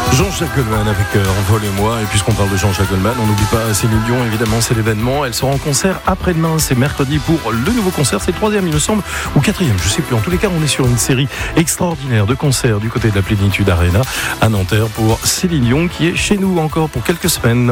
Jean-Jacques Goldman avec Envole-moi. Et puisqu'on parle de Jean-Jacques Goldman, on n'oublie pas Céline Dion, évidemment, c'est l'événement. Elle sera en concert après-demain, c'est mercredi pour le nouveau concert. C'est le 3e, il me semble, ou 4e, je sais plus. En tous les cas, on est sur une série extraordinaire de concerts du côté de la Plénitude Arena à Nanterre pour Céline Dion qui est chez nous encore pour quelques semaines.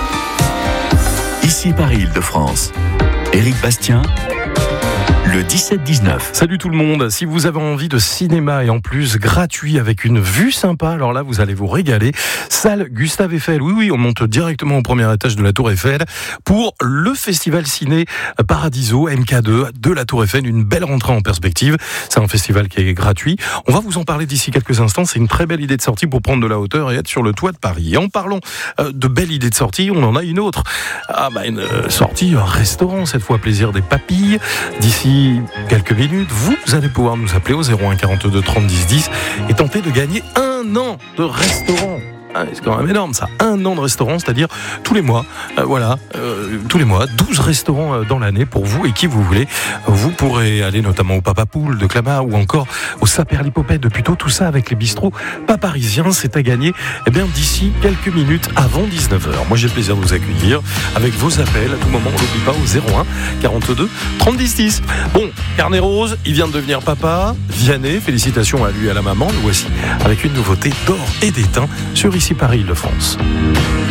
Ici Paris-Île-de-France. Éric Bastien. Le 17-19. Salut tout le monde, si vous avez envie de cinéma et en plus gratuit avec une vue sympa, alors là vous allez vous régaler. Salle Gustave Eiffel, oui, on monte directement au premier étage de la Tour Eiffel pour le festival ciné Paradiso MK2 de la Tour Eiffel, une belle rentrée en perspective. C'est un festival qui est gratuit. On va vous en parler d'ici quelques instants, c'est une très belle idée de sortie pour prendre de la hauteur et être sur le toit de Paris. Et en parlant de belles idées de sortie, on en a une autre. Une sortie, un restaurant, cette fois plaisir des papilles. D'ici quelques minutes, vous allez pouvoir nous appeler au 01 42 30 10 10 et tenter de gagner 1 an de restaurant. C'est quand même énorme ça, 1 an de restaurant, c'est-à-dire tous les mois, tous les mois, 12 restaurants dans l'année pour vous et qui vous voulez. Vous pourrez aller notamment au Papa Poule de Clamart ou encore au Saperlipopette de Puteaux, tout ça avec les bistrots pas parisiens, c'est à gagner d'ici quelques minutes avant 19h. Moi j'ai le plaisir de vous accueillir avec vos appels à tout moment, on n'oublie pas au 01 42 30 10 10. Bon, Carnet Rose, il vient de devenir papa, Vianney, félicitations à lui et à la maman, le voici avec une nouveauté d'or et d'étain sur Ici Paris-Île-de-France.